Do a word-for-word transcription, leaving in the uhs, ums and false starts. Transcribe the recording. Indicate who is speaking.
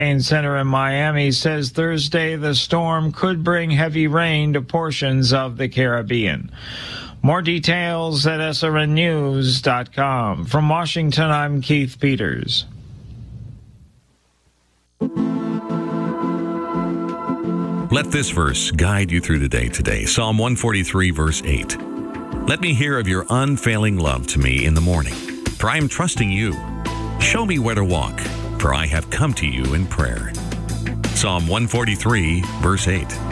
Speaker 1: Center in Miami says Thursday the storm could bring heavy rain to portions of the Caribbean. More details at S R N news dot com. From Washington, I'm Keith Peters.
Speaker 2: Let this verse guide you through the day today. Psalm one forty-three, verse eight. Let me hear of your unfailing love to me in the morning, for I am trusting you. Show me where to walk, for I have come to you in prayer. Psalm one forty-three, verse eight.